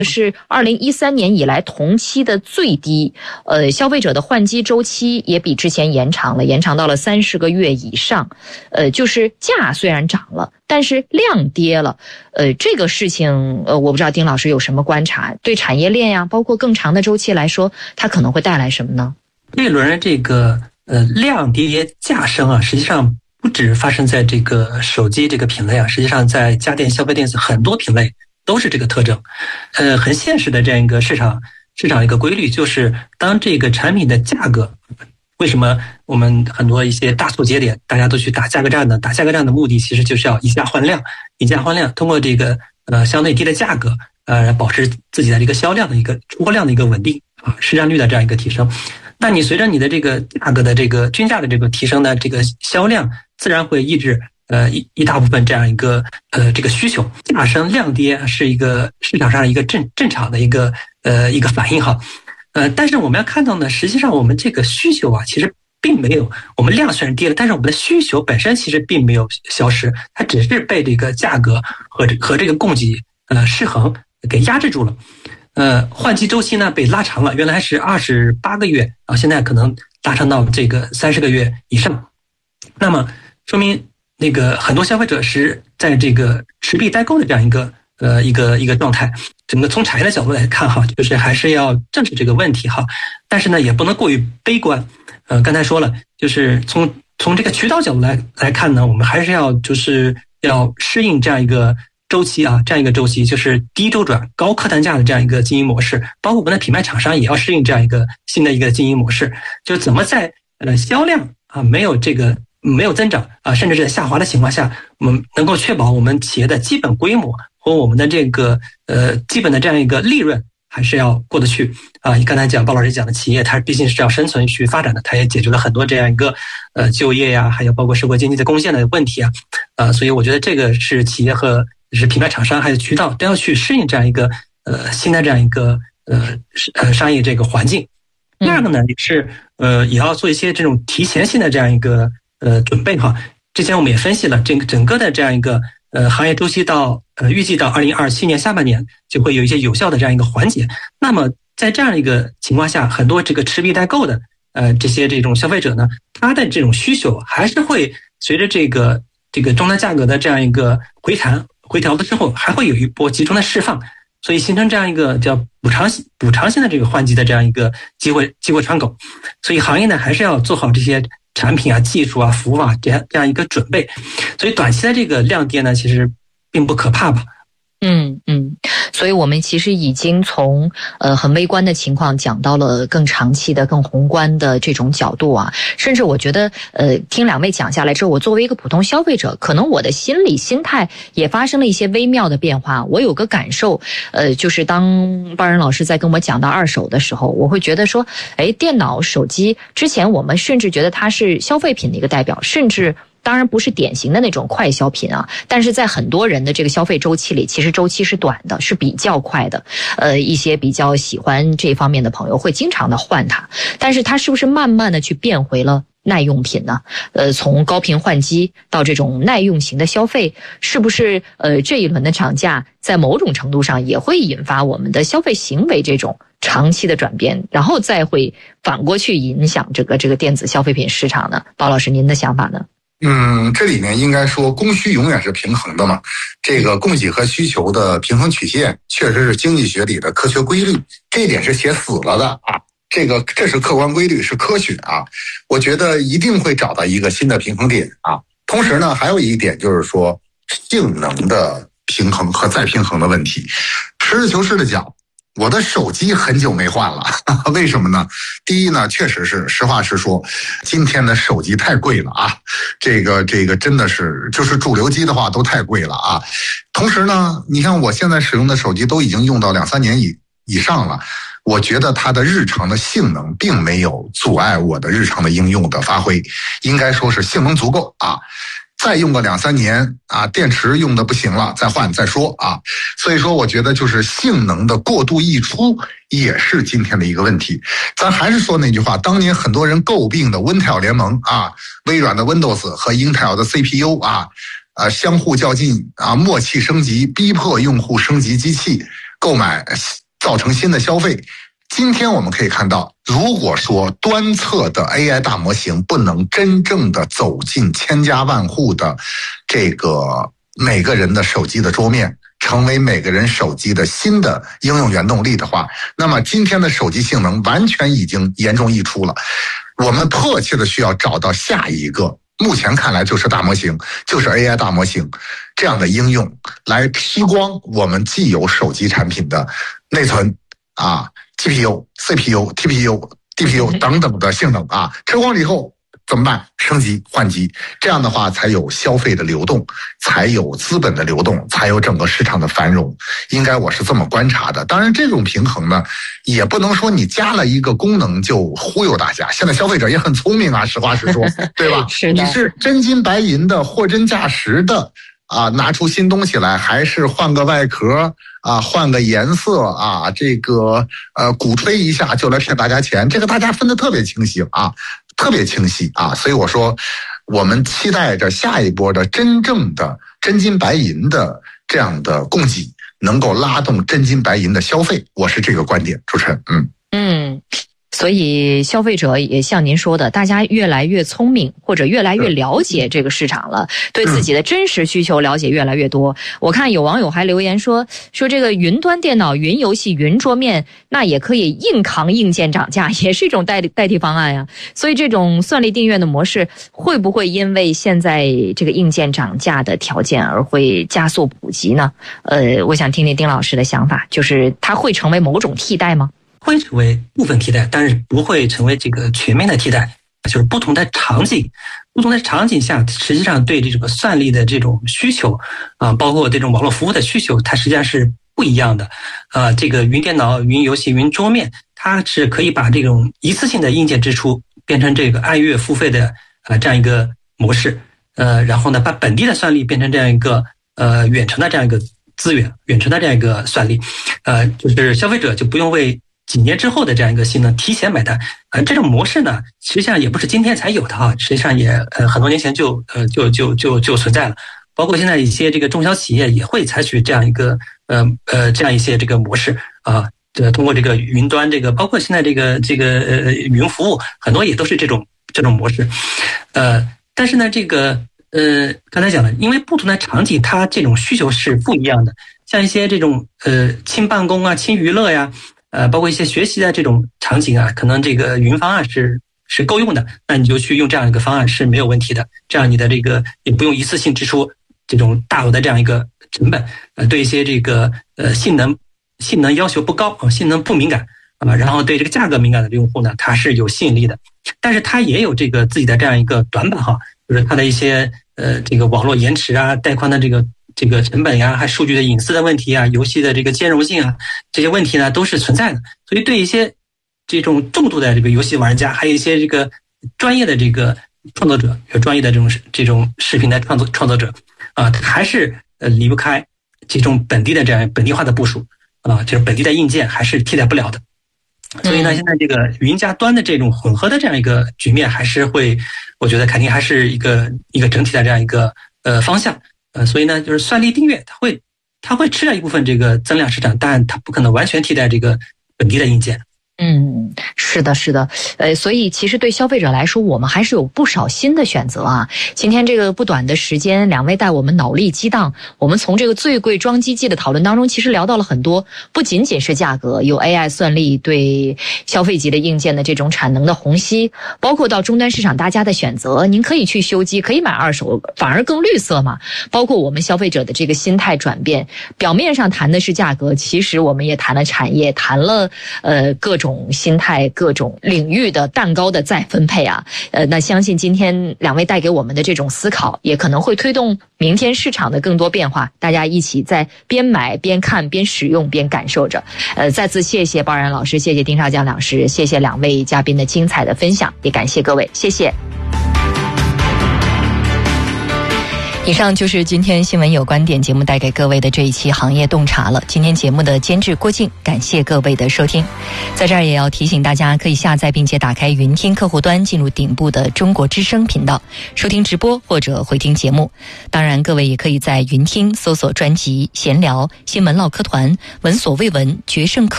是2013年以来同期的最低。消费者的换机周期也比之前延长到了30个月以上。就是价虽然涨了，但是量跌了。这个事情我不知道丁老师有什么观察，对产业链呀，包括更长的周期来说，它可能会带来什么呢？ 这轮这个量跌价升啊，实际上不只发生在这个手机这个品类啊，实际上在家电、消费电子很多品类都是这个特征。很现实的这样一个市场一个规律，就是当这个产品的价格，为什么我们很多一些大促节点大家都去打价格战呢？打价格战的目的其实就是要以价换量，通过这个相对低的价格保持自己的这个销量的一个出货量的一个稳定啊，市占率的这样一个提升。那你随着你的这个价格的这个均价的这个提升呢，这个销量自然会抑制一大部分这样一个这个需求。价升量跌是一个市场上一个正常的一个反应哈。但是我们要看到呢，实际上我们这个需求啊，其实并没有，我们量虽然跌了，但是我们的需求本身其实并没有消失，它只是被这个价格和这个供给失衡给压制住了。换机周期呢被拉长了，原来是28个月啊，现在可能拉长到这个30个月以上。那么说明那个很多消费者是在这个持币待购的这样一个状态。整个从产业的角度来看哈，就是还是要正视这个问题哈，但是呢也不能过于悲观。刚才说了，就是从这个渠道角度来看呢，我们还是要适应这样一个周期啊，这样一个周期就是低周转高客单价的这样一个经营模式，包括我们的品牌厂商也要适应这样一个新的一个经营模式，就怎么在销量啊没有增长啊，甚至是在下滑的情况下，我们能够确保我们企业的基本规模和我们的这个基本的这样一个利润还是要过得去啊。你刚才包老师讲的企业，它毕竟是要生存去发展的，它也解决了很多这样一个就业呀，还有包括社会经济的贡献的问题啊。所以我觉得这个是企业和是品牌厂商还有渠道都要去适应这样一个新的这样一个商业这个环境。第二个呢，也要做一些这种提前性的这样一个准备哈。之前我们也分析了这个整个的这样一个行业周期预计到2027年下半年就会有一些有效的这样一个缓解。那么在这样一个情况下，很多这个持币待购的这种消费者呢，他的这种需求还是会随着这个终端价格的这样一个回调的之后，还会有一波集中的释放，所以形成这样一个叫补偿性的这个换机的这样一个机会窗口。所以行业呢还是要做好这些产品啊、技术啊、服务啊这样一个准备。所以短期的这个量跌呢，其实并不可怕吧。 所以我们其实已经从很微观的情况讲到了更长期的、更宏观的这种角度啊。甚至我觉得听两位讲下来之后，我作为一个普通消费者，可能我的心态也发生了一些微妙的变化。我有个感受，就是当包仁老师在跟我讲到二手的时候，我会觉得说，电脑、手机之前我们甚至觉得它是消费品的一个代表，甚至当然不是典型的那种快消品啊，但是在很多人的这个消费周期里，其实周期是短的，是比较快的。一些比较喜欢这方面的朋友会经常的换它，但是它是不是慢慢的去变回了耐用品呢？从高频换机到这种耐用型的消费，是不是这一轮的涨价在某种程度上也会引发我们的消费行为这种长期的转变，然后再会反过去影响这个电子消费品市场呢？包老师，您的想法呢？ 这里面应该说供需永远是平衡的嘛，这个供给和需求的平衡曲线确实是经济学里的科学规律，这一点是写死了的啊，这是客观规律，是科学啊，我觉得一定会找到一个新的平衡点啊。同时呢，还有一点就是说性能的平衡和再平衡的问题。实事求是的讲，我的手机很久没换了，为什么呢？第一呢，确实是实话实说，今天的手机太贵了啊，这个真的是就是主流机的话都太贵了啊。同时呢，你看我现在使用的手机都已经用到2-3年以上了，我觉得它的日常的性能并没有阻碍我的日常的应用的发挥，应该说是性能足够啊。再用个2-3年啊，电池用的不行了，再换再说啊。所以说我觉得就是性能的过度溢出也是今天的一个问题。咱还是说那句话，当年很多人诟病的 Intel 联盟啊，微软的 Windows 和 Intel 的 CPU 啊，相互较劲啊，默契升级，逼迫用户升级机器。 购买造成新的消费。今天我们可以看到，如果说端侧的 AI 大模型不能真正的走进千家万户的这个每个人的手机的桌面，成为每个人手机的新的应用原动力的话，那么今天的手机性能完全已经严重溢出了。我们迫切的需要找到下一个，目前看来就是大模型，就是 AI 大模型这样的应用，来提光我们既有手机产品的内存GPU、CPU、TPU、DPU 等等的性能吃光了以后怎么办？升级换机，这样的话才有消费的流动，才有资本的流动，才有整个市场的繁荣。应该我是这么观察的。当然这种平衡呢，也不能说你加了一个功能就忽悠大家。现在消费者也很聪明实话实说，对吧？ 是的。 你是真金白银的货真价实的拿出新东西来，还是换个外壳换个颜色这个鼓吹一下就来骗大家钱，这个大家分得特别清晰特别清晰所以我说我们期待着下一波的真正的真金白银的这样的供给能够拉动真金白银的消费，我是这个观点。主持人所以消费者也像您说的，大家越来越聪明，或者越来越了解这个市场了，对自己的真实需求了解越来越多。我看有网友还留言说这个云端电脑、云游戏、云桌面，那也可以硬扛硬件涨价，也是一种代替方案呀。所以这种算力订阅的模式会不会因为现在这个硬件涨价的条件而会加速普及呢？我想听听丁老师的想法，就是它会成为某种替代吗？ 会成为部分替代，但是不会成为这个全面的替代。就是不同的场景下，实际上对这个算力的这种需求包括这种网络服务的需求，它实际上是不一样的。这个云电脑、云游戏、云桌面，它是可以把这种一次性的硬件支出变成这个按月付费的这样一个模式。然后呢，把本地的算力变成这样一个远程的这样一个资源，远程的这样一个算力。就是消费者就不用为几年之后的这样一个性能提前买单。这种模式呢，实际上也不是今天才有的实际上也很多年前就存在了。包括现在一些这个中小企业也会采取这样一个这样一些这个模式通过这个云端包括现在这个云服务，很多也都是这种模式。但是呢，刚才讲了，因为不同的场景它这种需求是不一样的。像一些这种轻办公轻娱乐呀，包括一些学习的这种场景可能这个云方案是够用的，那你就去用这样一个方案是没有问题的。这样你的这个也不用一次性支出这种大额的这样一个成本。对一些这个性能要求不高性能不敏感然后对这个价格敏感的用户呢，它是有吸引力的。但是它也有这个自己的这样一个短板就是它的一些这个网络延迟带宽的这个成本还数据的隐私的问题游戏的这个兼容性这些问题呢都是存在的。所以对一些这种重度的这个游戏玩家，还有一些这个专业的这个创作者，有专业的这种视频的创作者还是离不开这种本地的这样本地化的部署就是本地的硬件还是替代不了的。所以呢，现在这个云加端的这种混合的这样一个局面，还是会，我觉得肯定还是一个整体的这样一个方向。所以呢，就是算力订阅，它会吃掉一部分这个增量市场，但它不可能完全替代这个本地的硬件。 是的，所以其实对消费者来说，我们还是有不少新的选择今天这个不短的时间，两位带我们脑力激荡，我们从这个最贵装机器的讨论当中，其实聊到了很多，不仅仅是价格，有 AI 算力对消费级的硬件的这种产能的虹吸，包括到终端市场大家的选择，您可以去修机，可以买二手，反而更绿色嘛。包括我们消费者的这个心态转变，表面上谈的是价格，其实我们也谈了产业，谈了各种心态、各种领域的蛋糕的再分配那相信今天两位带给我们的这种思考，也可能会推动明天市场的更多变化。大家一起在边买边看边使用边感受着。再次谢谢鲍然老师，谢谢丁少江老师，谢谢两位嘉宾的精彩的分享，也感谢各位，谢谢。 以上就是今天新闻有观点节目带给各位的这一期行业洞察了。今天节目的监制郭靖，感谢各位的收听。在这儿也要提醒大家，可以下载并且打开云听客户端，进入顶部的中国之声频道，收听直播或者回听节目。当然，各位也可以在云听搜索专辑闲聊、新闻唠嗑团、闻所未闻、决胜课